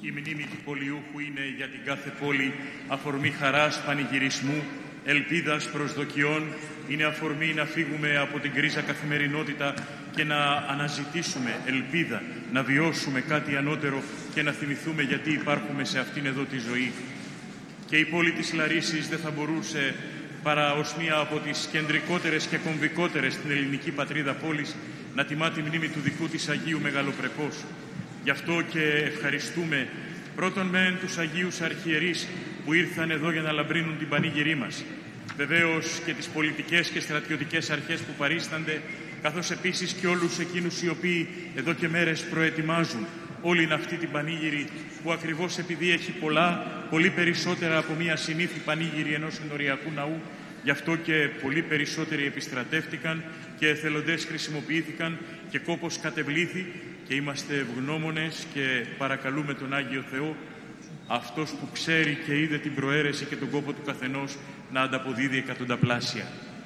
Η μνήμη του πολιούχου είναι για την κάθε πόλη αφορμή χαράς, πανηγυρισμού, ελπίδας, προσδοκιών. Είναι αφορμή να φύγουμε από την γκρίζα καθημερινότητα και να αναζητήσουμε ελπίδα, να βιώσουμε κάτι ανώτερο και να θυμηθούμε γιατί υπάρχουμε σε αυτήν εδώ τη ζωή. Και η πόλη της Λαρίσης δεν θα μπορούσε παρά ως μία από τις κεντρικότερες και κομβικότερες στην ελληνική πατρίδα πόλης να τιμά τη μνήμη του δικού της Αγίου μεγαλοπρεπώς. Γι' αυτό και ευχαριστούμε πρώτον μεν τους Αγίους Αρχιερείς που ήρθαν εδώ για να λαμπρύνουν την πανήγυρή μας. Βεβαίως και τις πολιτικές και στρατιωτικές αρχές που παρίστανται, καθώς επίσης και όλους εκείνους οι οποίοι εδώ και μέρες προετοιμάζουν όλη αυτή την πανήγυρη που ακριβώς επειδή έχει πολύ περισσότερα από μια συνήθη πανήγυρη ενός ενοριακού ναού, γι' αυτό και πολύ περισσότεροι επιστρατεύτηκαν και εθελοντές χρησιμοποιήθηκαν και κόπος κατεβλήθη και είμαστε ευγνώμονες και παρακαλούμε τον Άγιο Θεό, αυτός που ξέρει και είδε την προαίρεση και τον κόπο του καθενός, να ανταποδίδει εκατονταπλάσια.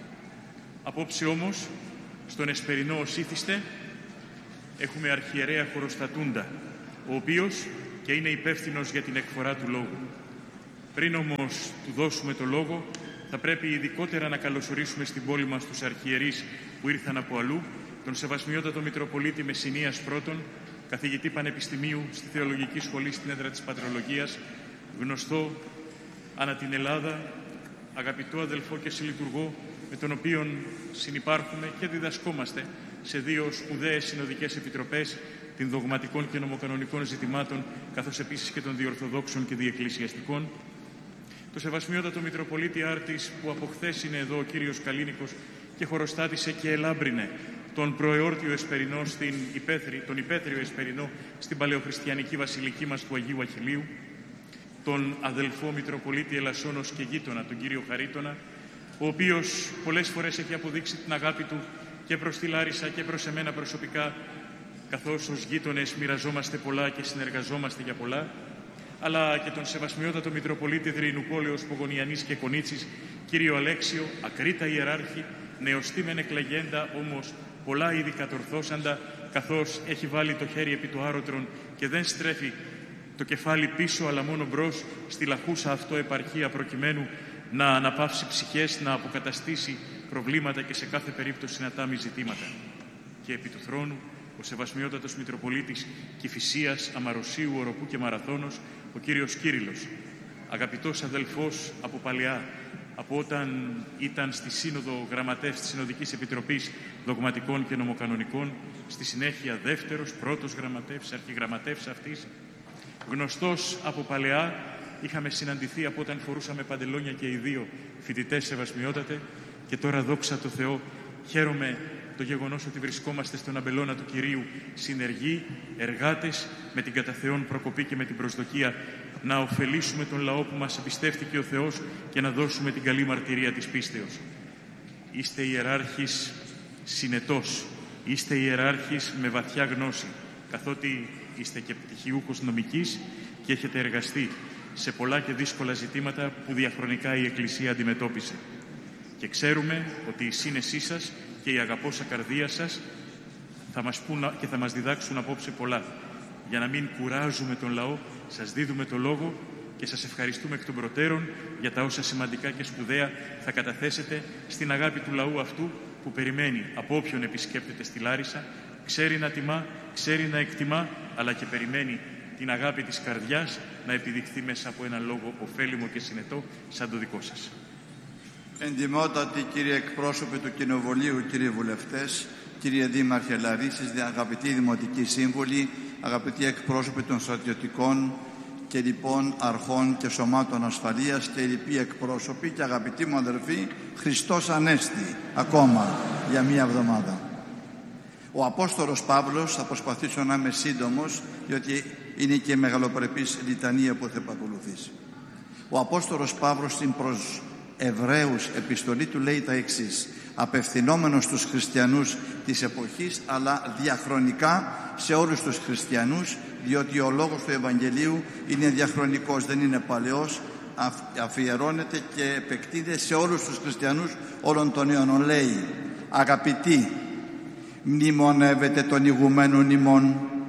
Απόψε όμως, στον Εσπερινό ως ήθιστε, έχουμε αρχιερέα Χωροστατούντα, ο οποίος και είναι υπεύθυνος για την εκφορά του λόγου. Πριν όμως του δώσουμε το λόγο, θα πρέπει ειδικότερα να καλωσορίσουμε στην πόλη μας τους αρχιερείς που ήρθαν από αλλού, τον Σεβασμιότατο Μητροπολίτη Μεσσηνίας Πρώτον, καθηγητή Πανεπιστημίου στη Θεολογική Σχολή στην έδρα της Πατρολογίας, γνωστό ανά την Ελλάδα, αγαπητό αδελφό και συλλειτουργό, με τον οποίο συνυπάρχουμε και διδασκόμαστε σε δύο σπουδαίες συνοδικές επιτροπές, την δογματικών και νομοκανονικών ζητημάτων, καθώς επίσης και των διορθοδόξων και διεκκλησιαστικών. Το Σεβασμιότατο Μητροπολίτη Άρτης, που από χθες είναι εδώ ο κύριος Καλίνικος και χωροστάτησε και ελάμπρινε τον προεόρτιο Εσπερινό τον υπαίθριο Εσπερινό στην παλαιοχριστιανική βασιλική μας του Αγίου Αχιλλείου, τον αδελφό Μητροπολίτη Ελασσόνος και γείτονα, τον κύριο Χαρίτονα, ο οποίος πολλές φορές έχει αποδείξει την αγάπη του και προς τη Λάρισα και προς εμένα προσωπικά, καθώς ως γείτονες μοιραζόμαστε πολλά και συνεργαζόμαστε για πολλά, αλλά και τον Σεβασμιότατο Μητροπολίτη Δρυνουπόλεως Πογωνιανής και Κονίτσης, κύριο Αλέξιο, ακρίτα ιεράρχη, νεοστή μεν εκλεγέντα, όμως πολλά ήδη κατορθώσαντα, καθώς έχει βάλει το χέρι επί το άρωτρον και δεν στρέφει το κεφάλι πίσω αλλά μόνο μπρος στη λαχούσα αυτό επαρχία, προκειμένου να αναπαύσει ψυχές, να αποκαταστήσει προβλήματα και σε κάθε περίπτωση να τάμει ζητήματα. Και επί του θρόνου ο Σεβασμιότατος Μητροπολίτης Κηφισίας, Αμαροσίου, Οροπού και Μαραθώνος, ο κύριος Κύριλλος, αγαπητός αδελφός από παλαιά, από όταν ήταν στη Σύνοδο Γραμματεύς της Συνοδικής Επιτροπής Δογματικών και Νομοκανονικών, στη συνέχεια δεύτερος, πρώτος γραμματεύς, αρχιγραμματεύς αυτής, γνωστός από παλαιά, είχαμε συναντηθεί από όταν φορούσαμε παντελόνια και οι δύο φοιτητές, Σεβασμιότατε, και τώρα δόξα τω Θεώ χαίρομαι το γεγονός ότι βρισκόμαστε στον αμπελώνα του Κυρίου συνεργοί, εργάτες, με την κατά Θεόν προκοπή και με την προσδοκία να ωφελήσουμε τον λαό που μας εμπιστεύτηκε ο Θεός και να δώσουμε την καλή μαρτυρία της πίστεως. Είστε ιεράρχης συνετός, είστε ιεράρχης με βαθιά γνώση, καθότι είστε και πτυχιούχος νομικής και έχετε εργαστεί σε πολλά και δύσκολα ζητήματα που διαχρονικά η Εκκλησία αντιμετώπισε. Και ξέρουμε ότι η σύνεσή σας και η αγαπώσα καρδία σας θα μας πούν και θα μας διδάξουν απόψε πολλά. Για να μην κουράζουμε τον λαό, σας δίδουμε το λόγο και σας ευχαριστούμε εκ των προτέρων για τα όσα σημαντικά και σπουδαία θα καταθέσετε στην αγάπη του λαού αυτού που περιμένει από όποιον επισκέπτεται στη Λάρισα, ξέρει να τιμά, ξέρει να εκτιμά, αλλά και περιμένει την αγάπη της καρδιάς να επιδειχθεί μέσα από έναν λόγο ωφέλιμο και συνετό σαν το δικό σας. Εντιμότατοι κύριε εκπρόσωποι του Κοινοβουλίου, κύριοι βουλευτές, κύριε Δήμαρχε Λαρίσης, αγαπητοί δημοτικοί σύμβουλοι, αγαπητοί εκπρόσωποι των στρατιωτικών και λοιπόν αρχών και σωμάτων ασφαλείας και λοιποί εκπρόσωποι και αγαπητοί μου αδερφοί, Χριστός Ανέστη ακόμα για μία εβδομάδα. Ο Απόστολος Παύλος, θα προσπαθήσω να είμαι σύντομος, διότι είναι και μεγαλοπρεπής λιτανία που θα επακολουθήσει. Ο Απόστολος Παύλος στην προς Εβραίους επιστολή του λέει τα εξής, απευθυνόμενος στους χριστιανούς της εποχής, αλλά διαχρονικά σε όλους τους χριστιανούς, διότι ο λόγος του Ευαγγελίου είναι διαχρονικός, δεν είναι παλαιός, αφιερώνεται και επεκτείνεται σε όλους τους χριστιανούς όλων των αιώνων. Λέει, αγαπητοί, μνημονεύετε των ηγουμένων ημών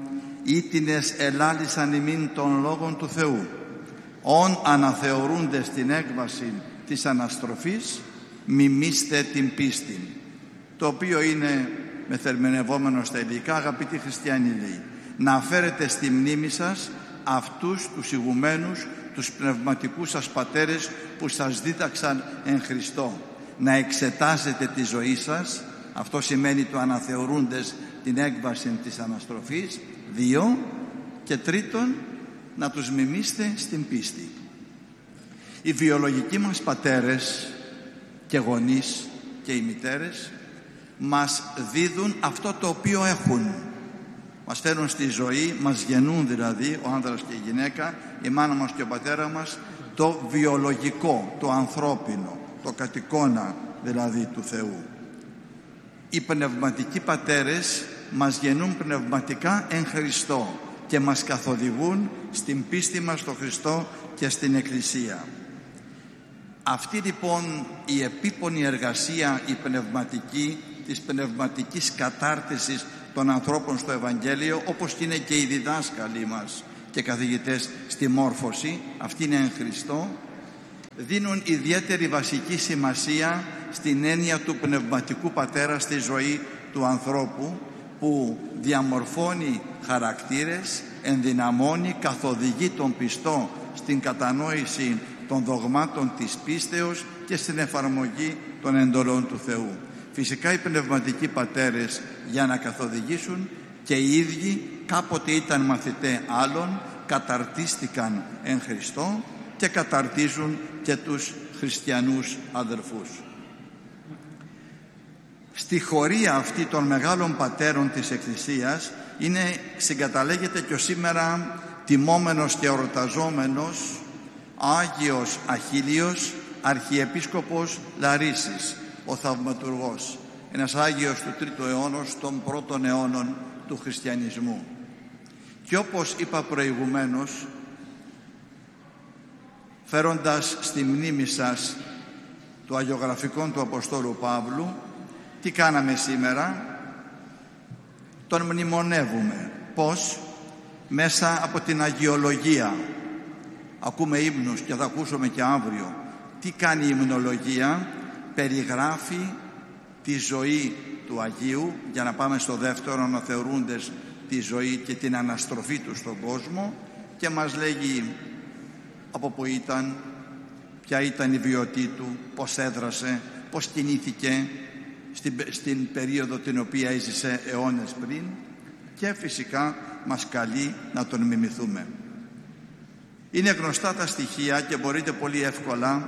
ήτινες ελάλησαν ημίν των λόγων του Θεού, όν αναθεωρούνται στην έκβαση της αναστροφής, μιμήστε την πίστη. Το οποίο είναι μεθερμενευόμενο στα ελληνικά, αγαπητοί χριστιανοί, λέει, να φέρετε στη μνήμη σας αυτούς τους ηγουμένους, τους πνευματικούς σας πατέρες που σας δίδαξαν εν Χριστώ. Να εξετάζετε τη ζωή σας, αυτό σημαίνει το αναθεωρούντες την έκβαση της αναστροφής, 2, και 3, να τους μιμήσετε στην πίστη. Οι βιολογικοί μας πατέρες και γονείς και οι μητέρες μας δίδουν αυτό το οποίο έχουν. Μας φέρνουν στη ζωή, μας γεννούν δηλαδή, ο άνδρας και η γυναίκα, η μάνα μας και ο πατέρα μας, το βιολογικό, το ανθρώπινο, το κατ' εικόνα δηλαδή του Θεού. Οι πνευματικοί πατέρες μας γεννούν πνευματικά εν Χριστώ και μας καθοδηγούν στην πίστη μας στο Χριστό και στην Εκκλησία. Αυτή λοιπόν η επίπονη εργασία, η πνευματική, της πνευματικής κατάρτισης των ανθρώπων στο Ευαγγέλιο, όπως είναι και οι διδάσκαλοι μας και καθηγητές στη μόρφωση, αυτή είναι εν Χριστώ, δίνουν ιδιαίτερη βασική σημασία στην έννοια του πνευματικού πατέρα στη ζωή του ανθρώπου, που διαμορφώνει χαρακτήρες, ενδυναμώνει, καθοδηγεί τον πιστό στην κατανόηση των δογμάτων της πίστεως και στην εφαρμογή των εντολών του Θεού. Φυσικά οι πνευματικοί πατέρες, για να καθοδηγήσουν και οι ίδιοι κάποτε ήταν μαθητές άλλων, καταρτίστηκαν εν Χριστώ και καταρτίζουν και τους χριστιανούς αδερφούς. Στη χωρία αυτή των μεγάλων πατέρων της Εκκλησίας συγκαταλέγεται και ο σήμερα τιμόμενος και εορταζόμενος Άγιος Αχίλιος Αρχιεπίσκοπος Λαρίσης, ο Θαυματουργός, ένας Άγιος του 3ου αιώνα, των πρώτων αιώνων του χριστιανισμού. Και όπως είπα προηγουμένως, φέροντας στη μνήμη σας το αγιογραφικόν του Αποστόλου Παύλου, τι κάναμε σήμερα? Τον μνημονεύουμε. Πώς? Μέσα από την αγιολογία. Ακούμε ύμνους και θα ακούσουμε και αύριο. Τι κάνει η υμνολογία? Περιγράφει τη ζωή του Αγίου, για να πάμε στο δεύτερο, αναθεωρούντες τη ζωή και την αναστροφή του στον κόσμο, και μας λέγει από που ήταν, ποια ήταν η βιωτή του, πώς έδρασε, πώς κινήθηκε στην περίοδο την οποία έζησε αιώνες πριν, και φυσικά μας καλεί να τον μιμηθούμε. Είναι γνωστά τα στοιχεία και μπορείτε πολύ εύκολα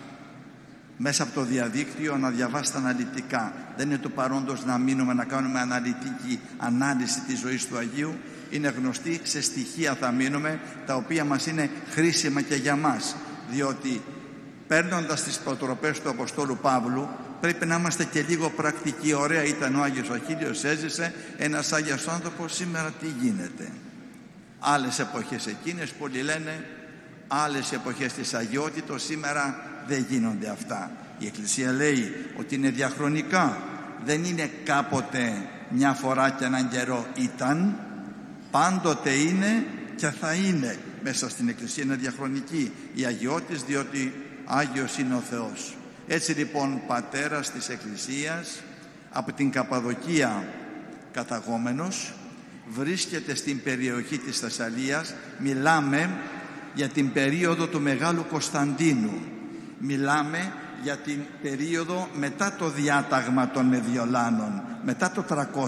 μέσα από το διαδίκτυο να διαβάσετε αναλυτικά. Δεν είναι του παρόντος να μείνουμε να κάνουμε αναλυτική ανάλυση της ζωής του Αγίου. Είναι γνωστή, σε στοιχεία θα μείνουμε, τα οποία μας είναι χρήσιμα και για μας, διότι παίρνοντας τις προτροπές του Αποστόλου Παύλου πρέπει να είμαστε και λίγο πρακτικοί. Ωραία ήταν ο Άγιος Αχίλιος, έζησε, ένας Άγιος άνθρωπος, σήμερα τι γίνεται? Άλλες εποχές εκείνες, πολλοί λένε, άλλες εποχές της αγιότητος, σήμερα δεν γίνονται αυτά. Η Εκκλησία λέει ότι είναι διαχρονικά, δεν είναι κάποτε μια φορά και έναν καιρό ήταν, πάντοτε είναι και θα είναι. Μέσα στην Εκκλησία είναι διαχρονική η αγιότης, διότι Άγιος είναι ο Θεός. Έτσι λοιπόν, πατέρας της Εκκλησίας, από την Καπαδοκία καταγόμενος, βρίσκεται στην περιοχή της Θεσσαλίας. Μιλάμε για την περίοδο του Μεγάλου Κωνσταντίνου, μιλάμε για την περίοδο μετά το διάταγμα των Μεδιολάνων, μετά το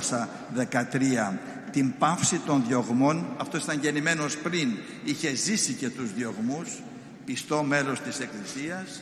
313, την πάυση των διωγμών. αυτός ήταν γεννημένος πριν, είχε ζήσει και τους διωγμούς, πιστό μέλος της Εκκλησίας,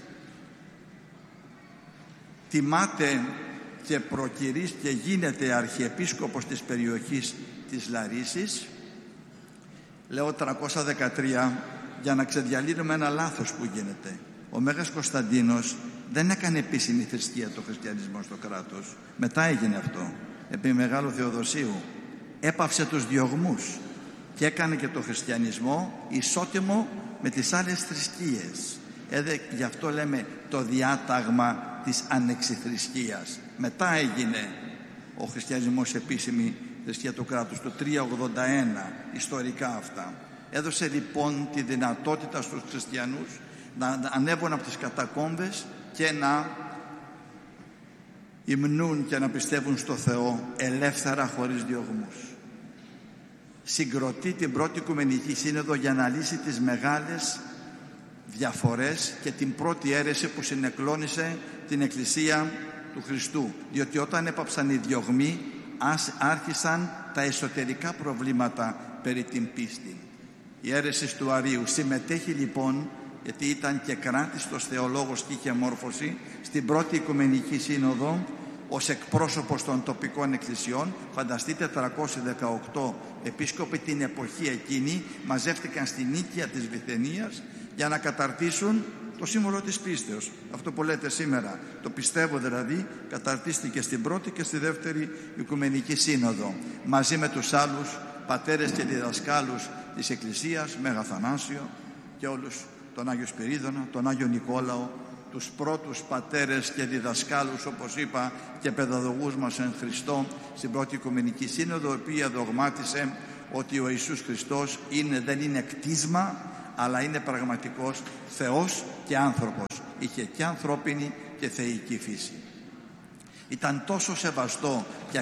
τιμάται και προκυρείς και γίνεται αρχιεπίσκοπος της περιοχής της Λαρίσης. Λέω 313 για να ξεδιαλύνουμε ένα λάθος που γίνεται. Ο Μέγας Κωνσταντίνος δεν έκανε επίσημη θρησκεία το χριστιανισμό στο κράτος. Μετά έγινε αυτό, επί Μεγάλου Θεοδοσίου. Έπαυσε τους διωγμούς και έκανε και το χριστιανισμό ισότιμο με τις άλλες θρησκείες. Γι' αυτό λέμε το διάταγμα της ανεξιθρησκείας. Μετά έγινε ο χριστιανισμός επίσημη θρησκεία του κράτους, το 381, ιστορικά αυτά. Έδωσε λοιπόν τη δυνατότητα στους χριστιανούς να ανέβουν από τις κατακόμβες και να υμνούν και να πιστεύουν στο Θεό ελεύθερα, χωρίς διωγμούς. Συγκροτεί την Πρώτη Οικουμενική Σύνοδο για να λύσει τις μεγάλες διαφορές και την πρώτη αίρεση που συνεκλώνησε την Εκκλησία του Χριστού, διότι όταν έπαψαν οι διωγμοί άρχισαν τα εσωτερικά προβλήματα περί την πίστη. Η αίρεση του Αρείου συμμετέχει λοιπόν, γιατί ήταν και κράτιστος θεολόγος και είχε μόρφωση, στην Πρώτη Οικουμενική Σύνοδο ως εκπρόσωπος των τοπικών εκκλησιών. Φανταστείτε, 418 επίσκοποι την εποχή εκείνη μαζεύτηκαν στην Νίκαια της Βυθενίας για να καταρτήσουν το σύμβολο της πίστεως. Αυτό που λέτε σήμερα, το πιστεύω δηλαδή, καταρτίστηκε στην Πρώτη και στη Δεύτερη Οικουμενική Σύνοδο, μαζί με τους άλλους πατέρες και διδασκάλους της Εκκλησίας, Μέγα Θανάσιο και όλους, τον Άγιο Σπυρίδωνα, τον Άγιο Νικόλαο, τους πρώτους πατέρες και διδασκάλους, όπως είπα, και παιδαγωγούς μας εν Χριστώ, στην Πρώτη Οικουμενική Σύνοδο, η οποία δογμάτισε ότι ο Ιησούς Χριστός δεν είναι κτίσμα, αλλά είναι πραγματικός Θεός και άνθρωπος. Είχε και ανθρώπινη και θεϊκή φύση. Ήταν τόσο σεβαστό και